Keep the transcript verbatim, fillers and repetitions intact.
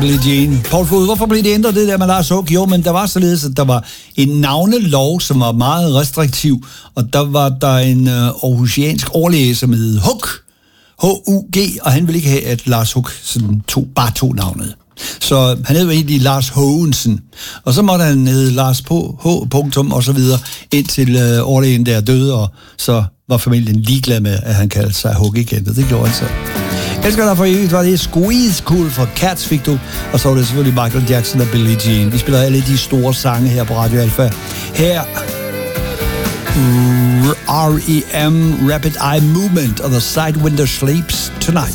Billie Jean. Poul Fod, hvorfor blev det ændret, det der med Lars Hug? Jo, men der var således, at der var en navnelov, som var meget restriktiv, og der var der en uh, aarhusiansk overlæge, som hed Hug, H U G, og han ville ikke have, at Lars Hug sådan to, bare to navnet. Så han hed egentlig Lars Hogensen, og så måtte han hedde Lars P. H. Punktum og så videre, indtil øh, overlægen der døde, og så var familien ligeglad med, at han kaldte sig Hug igen, og det gjorde han så. Jeg elsker dig for evigt, var det Squeeze Cool for Cats, fik du, og så var det selvfølgelig Michael Jackson og Billie Jean. Vi spiller alle de store sange her på Radio Alpha. Her R E M Rapid Eye Movement og The Sidewinder Sleeps Tonight.